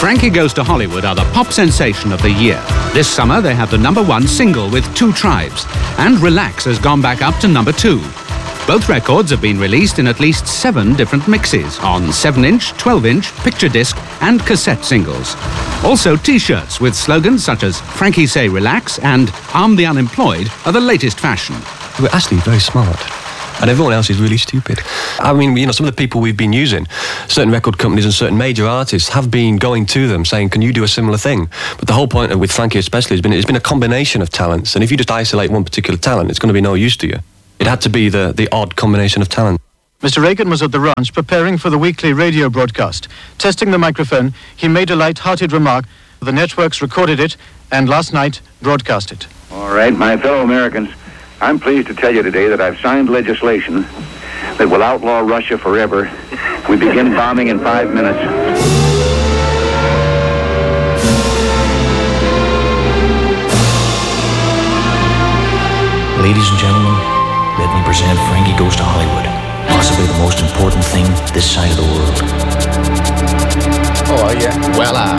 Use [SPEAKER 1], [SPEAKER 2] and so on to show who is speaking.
[SPEAKER 1] Frankie Goes to Hollywood are the pop sensation of the year. This summer they have the #1 single with Two Tribes, and Relax has gone back up to #2. Both records have been released in at least 7 different mixes on 7-inch, 12-inch, picture disc and cassette singles. Also T-shirts with slogans such as Frankie Say Relax and Arm the Unemployed are the latest fashion.
[SPEAKER 2] We're actually very smart. And everyone else is really stupid. I mean, some of the people we've been using, certain record companies and certain major artists have been going to them saying, can you do a similar thing? But the whole point, with Frankie especially, it's been a combination of talents. And if you just isolate one particular talent, it's going to be no use to you. It had to be the odd combination of talent.
[SPEAKER 3] Mr. Reagan was at the ranch preparing for the weekly radio broadcast. Testing the microphone, he made a light-hearted remark. The networks recorded it and last night broadcast it.
[SPEAKER 4] All right, my fellow Americans, I'm pleased to tell you today that I've signed legislation that will outlaw Russia forever. We begin bombing in 5 minutes.
[SPEAKER 5] Ladies and gentlemen, let me present Frankie Goes to Hollywood. Possibly the most important thing this side of the world.
[SPEAKER 6] Oh, yeah. Well,